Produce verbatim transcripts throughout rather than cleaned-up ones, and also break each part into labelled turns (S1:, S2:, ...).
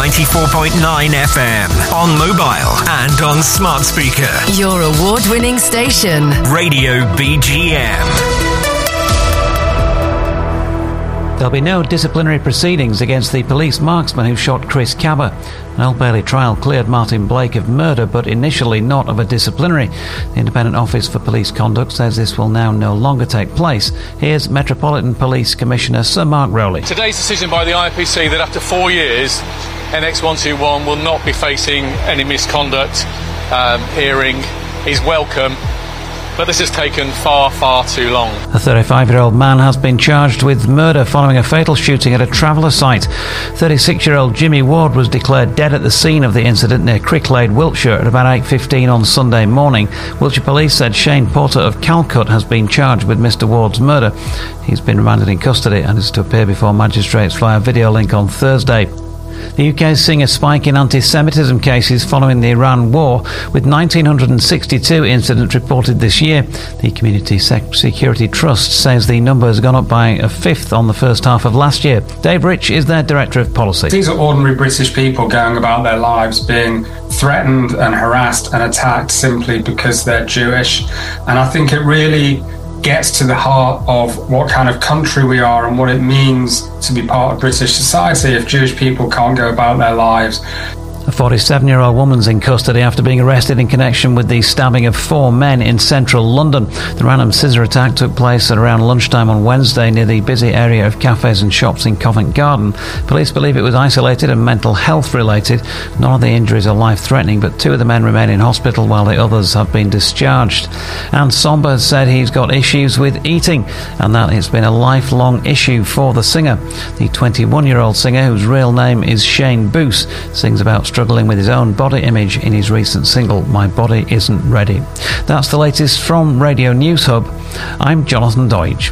S1: ninety-four point nine F M, on mobile and on smart speaker.
S2: Your award-winning station. Radio B G M.
S3: There'll be no disciplinary proceedings against the police marksman who shot Chris Cabba. An Old Bailey trial cleared Martin Blake of murder, but initially not of a disciplinary. The Independent Office for Police Conduct says this will now no longer take place. Here's Metropolitan Police Commissioner Sir Mark Rowley.
S4: Today's decision by the I P C that after four years, N X one twenty-one will not be facing any misconduct um, hearing is welcome. But this has taken far, far too long.
S3: A thirty-five-year-old man has been charged with murder following a fatal shooting at a traveller site. thirty-six-year-old Jimmy Ward was declared dead at the scene of the incident near Cricklade, Wiltshire, at about eight fifteen on Sunday morning. Wiltshire Police said Shane Porter of Calcut has been charged with Mister Ward's murder. He's been remanded in custody and is to appear before magistrates via video link on Thursday. The U K is seeing a spike in anti-Semitism cases following the Iran war, with one thousand nine hundred sixty-two incidents reported this year. The Community Sec- Security Trust says the number has gone up by a fifth on the first half of last year. Dave Rich is their Director of Policy.
S5: These are ordinary British people going about their lives being threatened and harassed and attacked simply because they're Jewish. And I think it really gets to the heart of what kind of country we are and what it means to be part of British society if Jewish people can't go about their lives.
S3: A forty-seven-year-old woman's in custody after being arrested in connection with the stabbing of four men in central London. The random scissor attack took place at around lunchtime on Wednesday near the busy area of cafes and shops in Covent Garden. Police believe it was isolated and mental health related. None of the injuries are life-threatening, but two of the men remain in hospital while the others have been discharged. And Somber has said he's got issues with eating and that it's been a lifelong issue for the singer. The twenty-one-year-old singer, whose real name is Shane Boos, sings about struggling with his own body image in his recent single, My Body Isn't Ready. That's the latest from Radio News Hub. I'm Jonathan Doidge.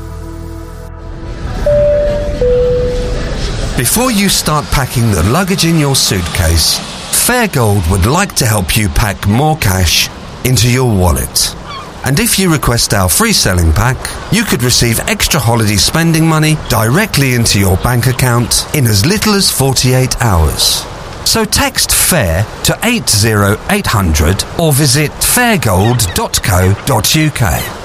S6: Before you start packing the luggage in your suitcase, Fairgold would like to help you pack more cash into your wallet. And if you request our free selling pack, you could receive extra holiday spending money directly into your bank account in as little as forty-eight hours. So text FAIR to eight zero eight hundred or visit fairgold dot co dot uk.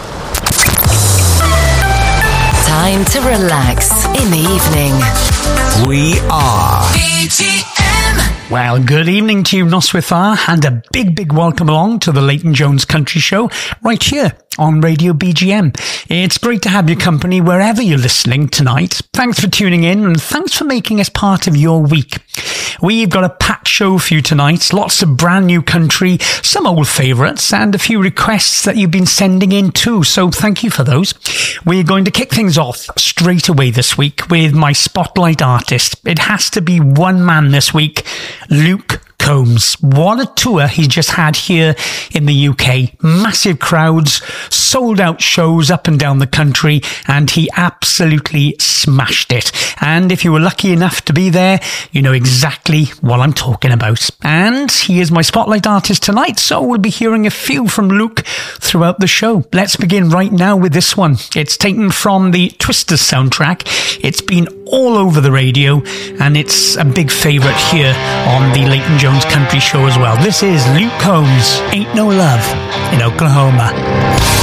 S2: Time to relax in the evening.
S6: We are
S2: B G M.
S7: Well, good evening to you, Noswithar, and a big, big welcome along to the Leighton Jones Country Show right here on Radio B G M. It's great to have your company wherever you're listening tonight. Thanks for tuning in and thanks for making us part of your week. We've got a packed show for you tonight. Lots of brand new country, some old favourites, and a few requests that you've been sending in too. So thank you for those. We're going to kick things off straight away this week with my spotlight artist. It has to be one man this week, Luke Combs. What a tour he just had here in the U K. Massive crowds, sold out shows up and down the country, and he absolutely smashed it. And if you were lucky enough to be there, you know exactly what I'm talking about. And he is my spotlight artist tonight, so we'll be hearing a few from Luke throughout the show. Let's begin right now with this one. It's taken from the Twisters soundtrack. It's been all over the radio, and it's a big favourite here on the Leighton Jones Country Show as well. This is Luke Combs, Ain't No Love in Oklahoma.